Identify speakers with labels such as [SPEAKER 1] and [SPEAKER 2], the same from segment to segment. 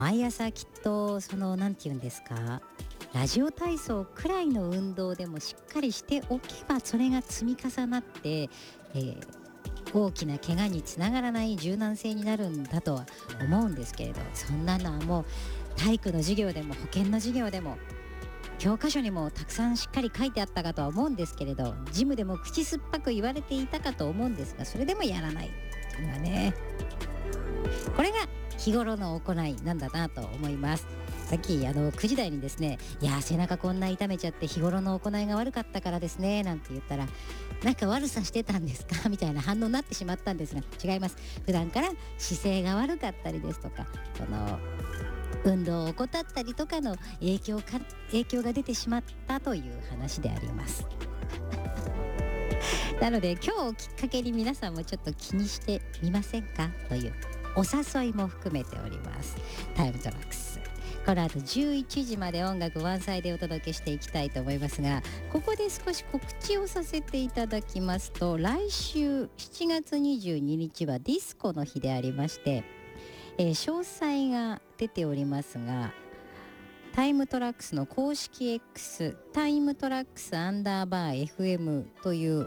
[SPEAKER 1] 毎朝きっとなんて言うんですか、ラジオ体操くらいの運動でもしっかりしておけば、それが積み重なって、大きな怪我につながらない柔軟性になるんだとは思うんですけれど、そんなのはもう体育の授業でも保健の授業でも教科書にもたくさんしっかり書いてあったかとは思うんですけれど、ジムでも口酸っぱく言われていたかと思うんですが、それでもやらないっていうのはね、これが日頃の行いなんだなと思います。さっき9時台にですね、いや背中こんな痛めちゃって日頃の行いが悪かったからですねなんて言ったら、なんか悪さしてたんですかみたいな反応になってしまったんですが、違います。普段から姿勢が悪かったりですとか、運動を怠ったりとかの影響が出てしまったという話であります。なので今日をきっかけに皆さんもちょっと気にしてみませんかというお誘いも含めております。タイムトラックス、この後11時まで音楽満載でお届けしていきたいと思いますが、ここで少し告知をさせていただきますと、来週7月22日はディスコの日でありまして、詳細が出ておりますが、タイムトラックスの公式 X タイムトラックス_FM という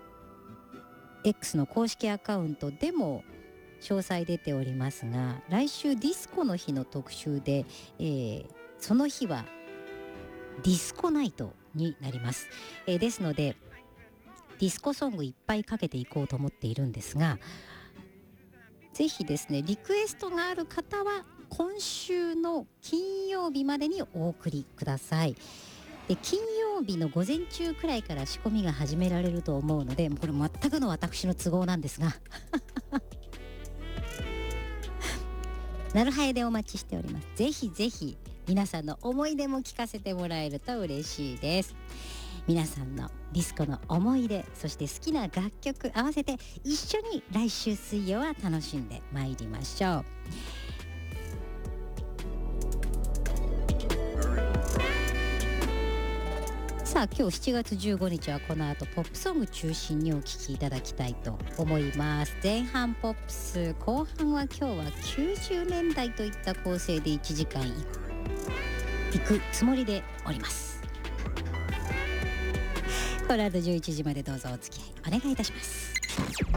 [SPEAKER 1] X の公式アカウントでも詳細出ておりますが、来週ディスコの日の特集で、その日はディスコナイトになります。ですのでディスコソングいっぱいかけていこうと思っているんですが、ぜひですね、リクエストがある方は今週の金曜日までにお送りください。で、金曜日の午前中くらいから仕込みが始められると思うので、もうこれ全くの私の都合なんですがなるはやでお待ちしております。ぜひぜひ皆さんの思い出も聞かせてもらえると嬉しいです。皆さんのディスコの思い出、そして好きな楽曲合わせて一緒に来週水曜は楽しんでまいりましょう。さあ今日7月15日はこの後ポップソング中心にお聴きいただきたいと思います。前半ポップス、後半は今日は90年代といった構成で1時間行くつもりでおります。この後11時までどうぞお付き合いお願いいたします。